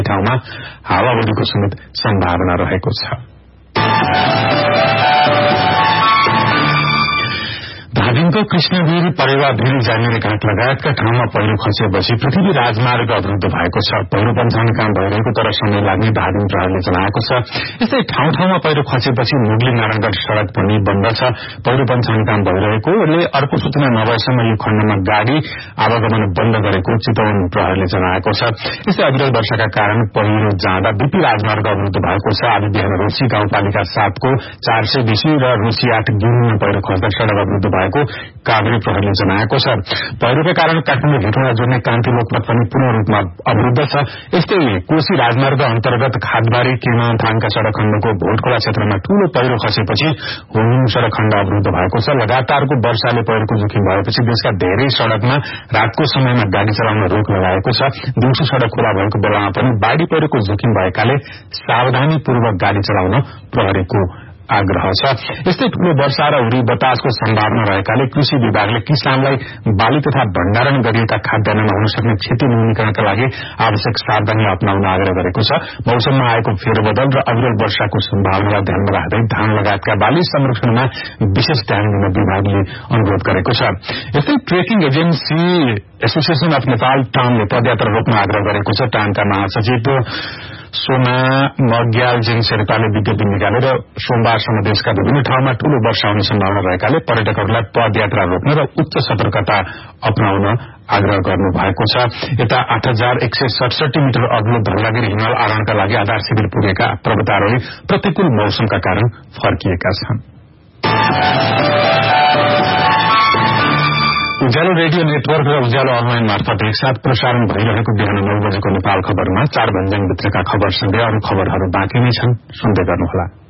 ठाउँमा हावाहुरीको समेत सम्भावना रहेको छ। धादिङको कृष्णगिरी परेवा भेरी जानेरी घाट लगायतका ठाउँमा पहिरो खसेपछि पृथ्वी राजमार्ग अवरुद्ध भएको छ। पहिरो पञ्चाउने काम भइरहेको तर समय लाग्ने धादिङ प्रहरीले जनाएको छ। यस्तै ठाउँ ठाउँमा पहिरो खसेपछि मुगली नारायणगढ़ सड़क पनि बन्द छ। पहिरो पञ्चाउने काम भइरहेकोले अर्को सूचना नभएसम्म यो खण्डमा गाड़ी आवागमन बन्द गरेको चितवन प्रहरीले जनाएको छ। यस्तै अविरल वर्षाका कारण पहिरो जाँदा बीपी राजमार्ग अवरुद्ध भएको छ। आज बिहान रोसी गाउँपालिका 7 को 420 र रोसी 8 गिरीमा पहिरो खस्दा सड़क अवरुद्ध भएको काभ्रे प्रहरीले जनाएको छ। पहिरोका कारण काठमाडौँ भिटौँलाई जोड्ने कान्ति लोकपथ पनि पूर्ण रूपमा अवरुद्ध छ। यस्तै कोशी राजमार्ग अन्तर्गत खादबारी केमाथाङका सड़क खण्डको भोटखोला क्षेत्रमा ठूलो पहिरो खसेपछि होमिङ सड़क खण्ड अवरुद्ध भएको छ। लगातारको वर्षाले पहिरोको जोखिम भएपछि देशका धेरै सड़कमा रातको समयमा गाड़ी चलाउन रोक लगाएको छ। दिउँसो सड़क खुला भएको बेलामा पनि बाढ़ी पहिरोको जोखिम भएकाले सावधानीपूर्वक गाड़ी चलाउन प्रहरीको आग्रह छ। यस्तै ठूलो वर्षा र हुरी बतासको सम्भावना रहेकाले कृषि विभागले किसानलाई बाली तथा भण्डारण गरिएका खाद्यान्नमा हुन सक्ने क्षति न्यूनीकरणका लागि आवश्यक सावधानी अपनाउन आग्रह गरेको छ। मौसममा आएको फेरबदल र अविरल वर्षाको सम्भावनालाई ध्यानमा राख्दै धान लगायतका बाली संरक्षणमा विशेष ध्यान दिन विभागले अनुरोध गरेको छ। यस्तै trekking agency association of Nepal टाउनले पदयात्रा रोक्न आग्रह गरेको छ। टाउनका महासचिव सोना मग्यालजिङ शेर्पाले विज्ञप्ति निकालेर सोमबारसम्म देशका विभिन्न ठाउँमा ठूलो वर्षा हुने सम्भावना रहेकाले पर्यटकहरूलाई पदयात्रा रोक्न र उच्च सतर्कता अपनाउन आग्रह गर्नु भएको छ। यता 8167 मिटर अग्लो धवलागिरी हिमाल आरोहणका लागि आधार शिविर पुगेका पर्वतारोही प्रतिकूल मौसमका कारण फर्किएका छन्। उज्यालो रेडियो नेटवर्क र उज्यालो अनलाइन मार्फत एकसाथ प्रसारण भइरहेको बिहान 9 बजेको नेपाल खबरमा 4 भन्ज्याङ भित्रका खबरसँगै अरू खबरहरू बाँकी नै छन्। सुन्दै गर्नुहोला।